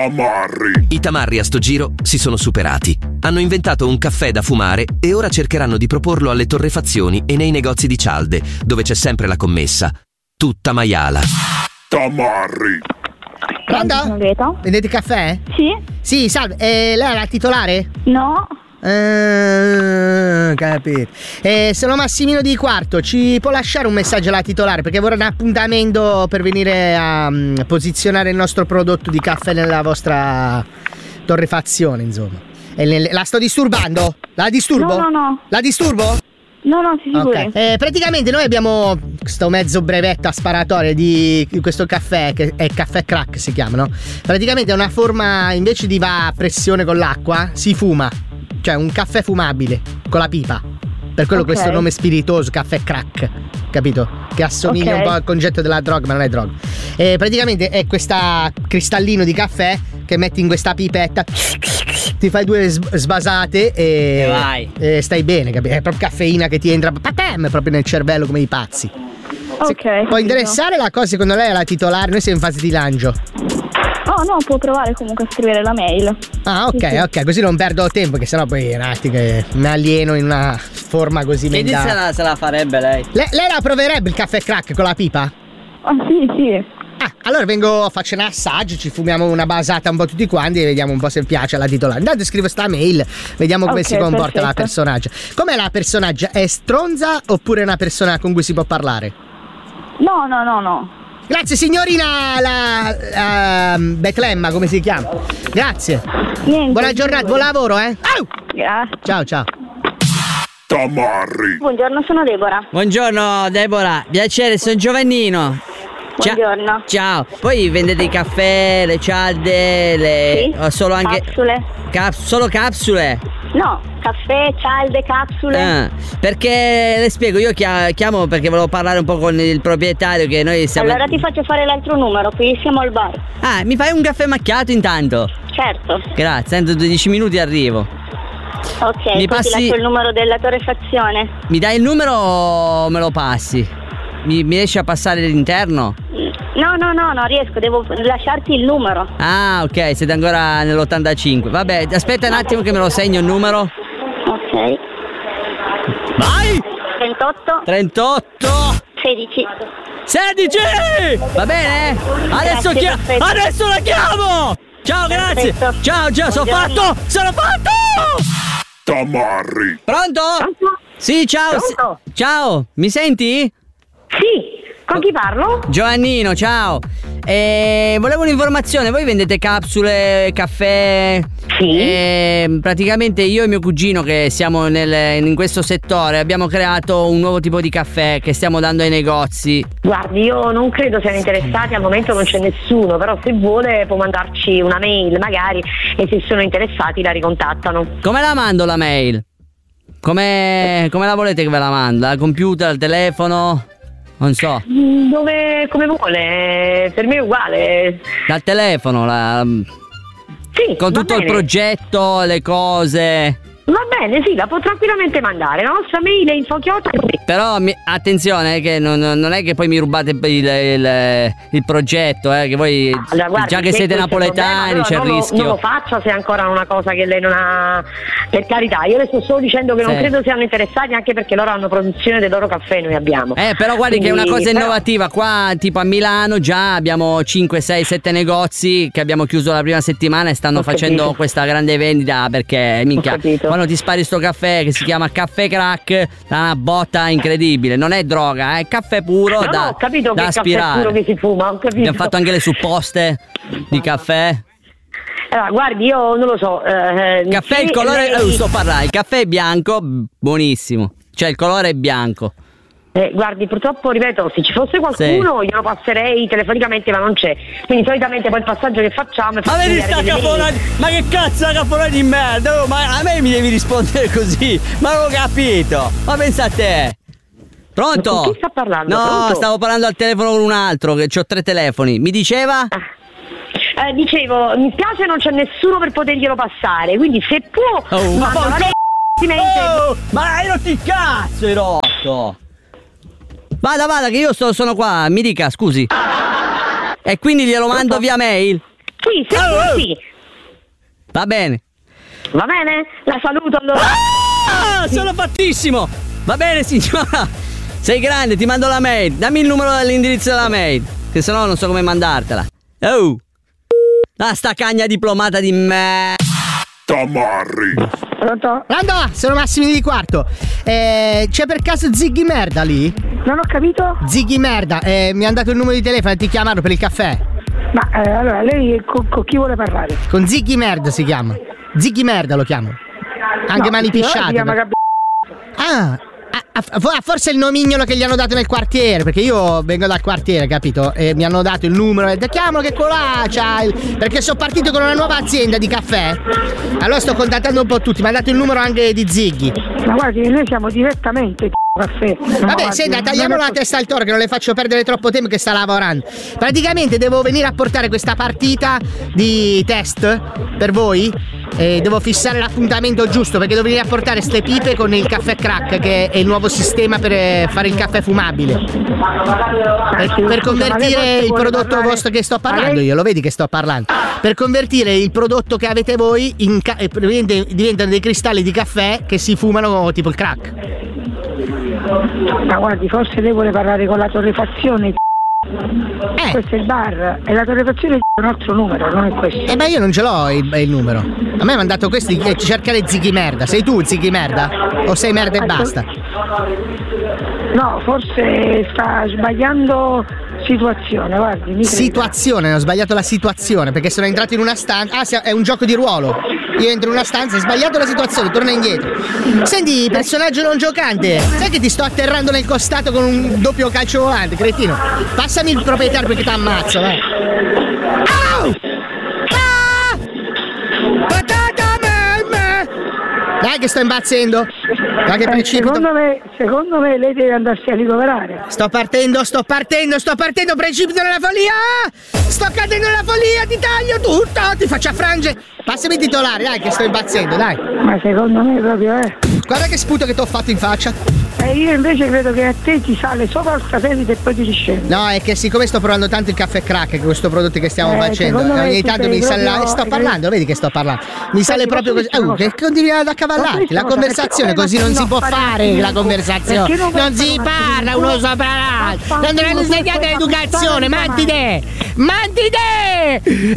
Tamarri. I tamarri a sto giro si sono superati. Hanno inventato un caffè da fumare e ora cercheranno di proporlo alle torrefazioni e nei negozi di cialde, dove c'è sempre la commessa. Tutta maiala. Tamarri. Pronto? Vendete caffè? Sì. Sì, salve. Lei è la titolare? No. Capito. Sono Massimino di Quarto. Ci può lasciare un messaggio alla titolare? Perché vorrei un appuntamento per venire a posizionare il nostro prodotto di caffè nella vostra torrefazione, insomma. La sto disturbando? La disturbo? No. La disturbo? No, si figuri. Okay. Praticamente noi abbiamo questo mezzo brevetto a sparatoria di questo caffè, che è caffè crack si chiama, no? Praticamente è una forma, invece di va a pressione con l'acqua, si fuma. Cioè un caffè fumabile con la pipa. Per quello questo nome spiritoso, caffè crack, capito? Che assomiglia un po' al concetto della droga, ma non è droga. Praticamente è questa cristallino di caffè che metti in questa pipetta, ti fai 2 sbasate e vai. Stai bene, capito? È proprio caffeina che ti entra proprio nel cervello come i pazzi. Può interessare la cosa, secondo lei, alla titolare? Noi siamo in fase di lancio. Oh no, può provare comunque a scrivere la mail. Ah, ok, così non perdo tempo, che sennò poi mi alieno in una forma così mentale. Quindi se la farebbe lei? Lei la proverebbe il caffè crack con la pipa? Ah, sì. Allora faccio un assaggio, ci fumiamo una basata un po' tutti quanti e vediamo un po' se piace alla titolare. Intanto scrivo sta mail, vediamo come si comporta la personaggio. Com'è la personaggio? È stronza oppure è una persona con cui si può parlare? No. Grazie signorina la Betlemma, come si chiama? Grazie. Niente. Buona giornata, buon lavoro, Grazie. Ciao. Tamarri. Buongiorno, sono Deborah. Buongiorno Deborah, piacere, sono Giovannino. Buongiorno. Ciao. Poi vendete i caffè, le cialde, sì. Solo anche capsule. Solo capsule? No, caffè, cialde, capsule. Perché le spiego, io chiamo perché volevo parlare un po' con il proprietario, che noi stiamo... Allora ti faccio fare l'altro numero, qui siamo al bar. Mi fai un caffè macchiato intanto? Certo. Grazie, entro 12 minuti arrivo. Ok, ti lascio il numero della torrefazione. Mi dai il numero o me lo passi? Mi riesci a passare l'interno? No, riesco, devo lasciarti il numero. Ah, ok, siete ancora nell'85. Vabbè, aspetta un attimo che me lo segno il numero. Ok. Vai! 38 16. Va bene? Adesso la chiamo! Ciao, grazie! Ciao, sono fatto! Tamarri! Pronto? Sì, ciao! Pronto? Ciao, mi senti? Sì, con chi parlo? Giovannino, ciao. Volevo un'informazione, voi vendete capsule, caffè? Sì. Praticamente io e mio cugino, che siamo in questo settore, abbiamo creato un nuovo tipo di caffè che stiamo dando ai negozi. Guardi, io non credo siano interessati, al momento non c'è nessuno, però se vuole può mandarci una mail magari, e se sono interessati la ricontattano. Come la mando la mail? Come la volete che ve la manda? Al computer, al telefono? Non so. Come vuole, per me è uguale. Dal telefono, sì, con tutto il progetto, le cose. Va bene, sì, la può tranquillamente mandare. La nostra mail è info-chiocciola. Però attenzione, che non è che poi mi rubate il progetto, che voi allora, guardi, già che siete napoletani c'è il rischio. Non lo faccia se è ancora una cosa che lei non ha. Per carità, io le sto solo dicendo che non credo siano interessati, anche perché loro hanno produzione del loro caffè, noi abbiamo. Però guardi, quindi, che è una cosa innovativa. Qua tipo a Milano già abbiamo 5, 6, 7 negozi che abbiamo chiuso la prima settimana e stanno facendo questa grande vendita, perché minchia, quando ti spari sto caffè che si chiama caffè crack, da una botta incredibile. Non è droga, è caffè puro ho capito da che aspirare. Caffè puro che si fuma, ho capito. Abbiamo fatto anche le supposte di caffè. Allora, guardi, io non lo so. Caffè, il colore. Sto parlando. Il caffè è bianco, buonissimo. Cioè, il colore è bianco. Guardi, purtroppo, ripeto, se ci fosse qualcuno glielo passerei telefonicamente, ma non c'è. Quindi solitamente poi il passaggio che facciamo è ma vedi sta cafonata, ma che cazzo è cafonata di merda? Ma a me mi devi rispondere così, ma l'ho capito. Ma pensa a te. Pronto? Ma con chi sta parlando? No, Pronto? stavo parlando al telefono con un altro, che ho 3 telefoni. Mi diceva? Dicevo, mi spiace, non c'è nessuno per poterglielo passare, quindi se può ma hai rotto il cazzo, hai rotto. Vada che io sono qua, mi dica, scusi. E quindi glielo mando via mail? Sì, sì. Va bene. Va bene? La saluto allora. Sono fattissimo. Va bene, signora. Sei grande, ti mando la mail. Dammi il numero dell'indirizzo della mail, che sennò non so come mandartela. Oh. Sta cagna diplomata di me. Tamarri. Pronto? Sono Massimiliano di Quarto. C'è per caso Ziggy Merda lì? Non ho capito? Ziggy Merda, mi hanno dato il numero di telefono e ti chiamarono per il caffè. Ma allora lei con chi vuole parlare? Con Ziggy Merda si chiama. Ziggy Merda lo chiamo. Anche mani pisciate. Si chiama forse è il nomignolo che gli hanno dato nel quartiere, perché io vengo dal quartiere, capito? E mi hanno dato il numero e chiamalo che colà perché sono partito con una nuova azienda di caffè. Allora sto contattando un po' tutti, mi ha dato il numero anche di Ziggy. Ma guardi, noi siamo direttamente caffè. Vabbè, senta, tagliamo la testa al toro che non le faccio perdere troppo tempo che sta lavorando. Praticamente devo venire a portare questa partita di test per voi e devo fissare l'appuntamento giusto perché devo venire a portare ste pipe con il caffè crack, che è il nuovo sistema per fare il caffè fumabile. Per convertire il prodotto vostro che sto parlando io, lo vedi che sto parlando. Per convertire il prodotto che avete voi diventano dei cristalli di caffè che si fumano tipo il crack. Ma guardi, forse lei vuole parlare con la torrefazione. Questo è il bar e la torrefazione è un altro numero, non è questo. Ma io non ce l'ho il numero. A me mi hanno dato questo di cercare Ziggy Merda. Sei tu Ziggy Merda? O sei merda e basta? No, forse sta sbagliando situazione, guardi. Situazione, ho sbagliato la situazione perché sono entrato in una stanza. È un gioco di ruolo. Io entro in una stanza, hai sbagliato la situazione, torna indietro. Senti, personaggio non giocante, sai che ti sto atterrando nel costato con un doppio calcio volante, cretino? Passami il proprietario perché ti ammazzo, vai. Au! Ah! Patata me! Dai che sto impazzendo. Dai che precipito. Secondo me lei deve andarsi a ricoverare. Sto partendo, precipito nella follia! Sto cadendo nella follia, ti taglio tutto, ti faccio affrangere. Passami il titolare, dai che sto impazzendo, dai. Ma secondo me proprio Guarda che sputo che ti ho fatto in faccia. Io invece credo che a te ti sale sopra il satellite e poi ti scende. No, è che siccome sto provando tanto il caffè crack, che questo prodotto che stiamo facendo, ogni tanto mi sale sto parlando, vedi che sto parlando. Mi sale proprio così. Che continui ad accavallarti la conversazione, così non si può fare la conversazione. Non si parla uno sopra l'altro. Non dovranno studiare l'educazione, mantide!